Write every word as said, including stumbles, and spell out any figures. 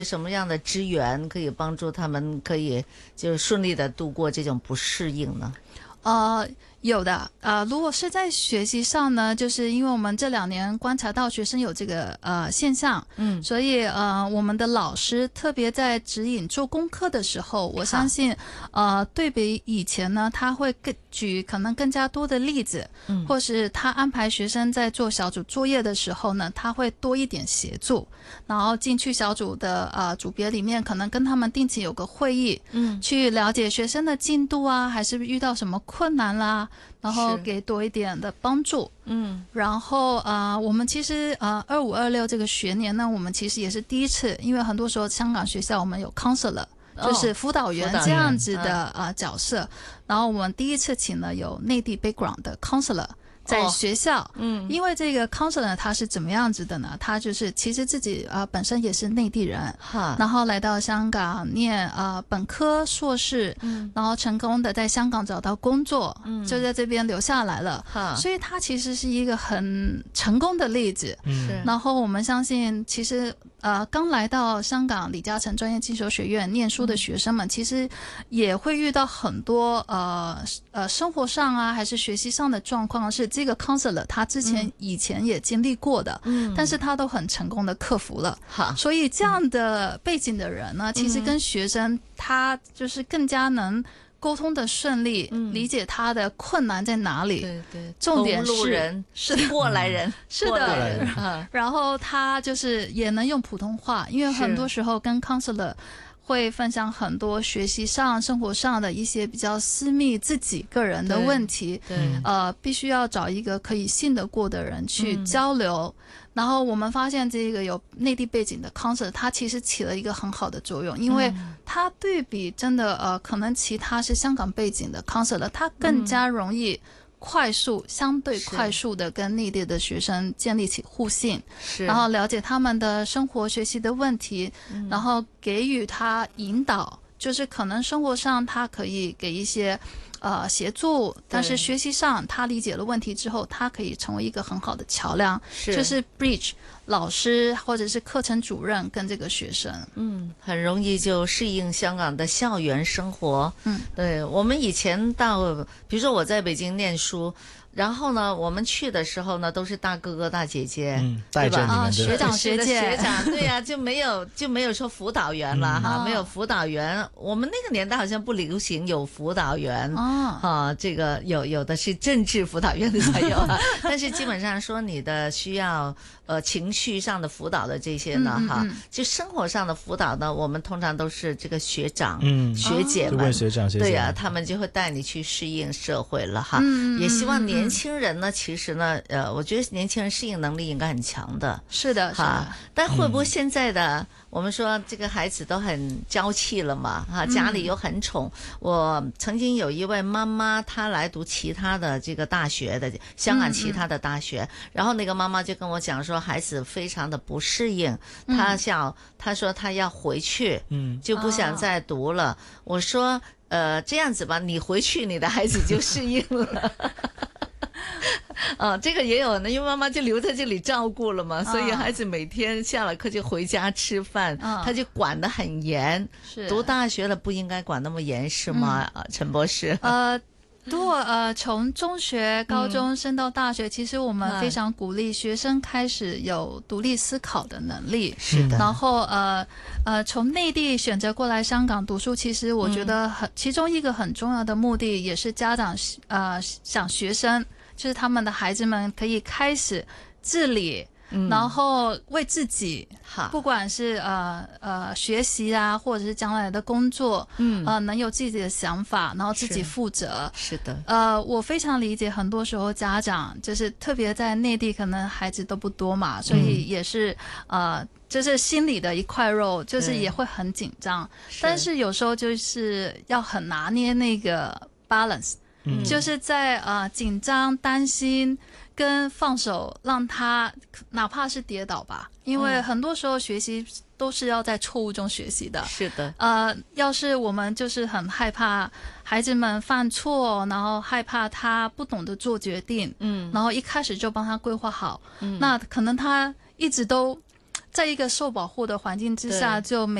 什么样的支援可以帮助他们可以就顺利的度过这种不适应呢？ 呃，有的，呃，如果是在学习上呢，就是因为我们这两年观察到学生有这个呃现象，嗯，所以呃，我们的老师特别在指引做功课的时候，我相信，呃，对比以前呢，他会更举可能更加多的例子，嗯，或是他安排学生在做小组作业的时候呢，他会多一点协助，然后进去小组的呃组别里面，可能跟他们定期有个会议，嗯，去了解学生的进度啊，还是遇到什么困难啦，然后给多一点的帮助。嗯，然后呃，我们其实呃二五二六这个学年呢，我们其实也是第一次，因为很多时候香港学校我们有 counselor。就是辅导员这样子的、哦、呃角色，然后我们第一次请了有内地 background 的 counselor。在学校，哦、嗯，因为这个 counselor 他是怎么样子的呢？他就是其实自己啊、呃、本身也是内地人，然后来到香港念呃本科、硕士，嗯，然后成功的在香港找到工作，嗯，就在这边留下来了，所以他其实是一个很成功的例子。嗯，然后我们相信，其实呃刚来到香港李嘉诚专业进修学院念书的学生们，嗯、其实也会遇到很多呃呃生活上啊，还是学习上的状况是。这个 counselor 他之前、嗯、以前也经历过的，嗯，但是他都很成功的克服了。好，所以这样的背景的人呢，嗯、其实跟学生他就是更加能沟通的顺利，嗯，理解他的困难在哪里。对对，重点是人是过来人， 是的，嗯，然后他就是也能用普通话，因为很多时候跟 counselor。会分享很多学习上、生活上的一些比较私密自己个人的问题，对，对呃，必须要找一个可以信得过的人去交流。嗯、然后我们发现这个有内地背景的 counselor， 他其实起了一个很好的作用，因为他对比真的呃，可能其他是香港背景的 counselor， 他更加容易。快速相对快速的跟内地的学生建立起互信，然后了解他们的生活学习的问题，嗯、然后给予他引导，就是可能生活上他可以给一些呃协助，但是学习上他理解了问题之后，他可以成为一个很好的桥梁，是就是 bridge 老师或者是课程主任跟这个学生， 嗯，很容易就适应香港的校园生活。嗯，对，我们以前到，比如说我在北京念书。然后呢，我们去的时候呢，都是大哥哥大姐姐， 嗯，带着你们的、 啊、学长学姐， 学长，对呀、啊，就没有就没有说辅导员了、嗯、哈，没有辅导员。我们那个年代好像不流行有辅导员哦，啊，这个有有的是政治辅导员的才有啊，但是基本上说你的需要呃情绪上的辅导的这些呢，嗯嗯嗯哈，就生活上的辅导呢，我们通常都是这个学长、嗯、学姐们， 哦、学长学姐， 对呀、啊，他们就会带你去适应社会了哈，嗯、也希望你。年轻人呢，其实呢，呃，我觉得年轻人适应能力应该很强的。 是的，是的。 但会不会现在的、嗯、我们说这个孩子都很娇气了嘛？哈，家里又很宠。嗯、我曾经有一位妈妈，她来读其他的这个大学的香港其他的大学，嗯嗯然后那个妈妈就跟我讲说，孩子非常的不适应，嗯、她想她说她要回去，嗯，就不想再读了。哦、我说，呃，这样子吧，你回去，你的孩子就适应了。啊，这个也有呢，因为妈妈就留在这里照顾了嘛，啊、所以孩子每天下了课就回家吃饭，啊、他就管得很严。是读大学了不应该管那么严是吗？嗯、陈博士？ 呃，如果呃从中学、高中升到大学，嗯、其实我们非常鼓励学生开始有独立思考的能力。 是的。 然后呃呃，从内地选择过来香港读书，其实我觉得很、嗯、其中一个很重要的目的，也是家长呃想学生。就是他们的孩子们可以开始自理，嗯、然后为自己，不管是呃呃学习啊，或者是将来的工作，嗯，呃，能有自己的想法，然后自己负责。 是, 是的， 呃，我非常理解，很多时候家长就是特别在内地，可能孩子都不多嘛，所以也是、嗯、呃。就是心里的一块肉，就是也会很紧张，但是有时候就是要很拿捏那个 balance。嗯、就是在呃紧张、担心跟放手，让他哪怕是跌倒吧，因为很多时候学习都是要在错误中学习的。 是的， 呃，要是我们就是很害怕孩子们犯错，然后害怕他不懂得做决定，嗯，然后一开始就帮他规划好，嗯，那可能他一直都。 在一个受保护的环境之下，就没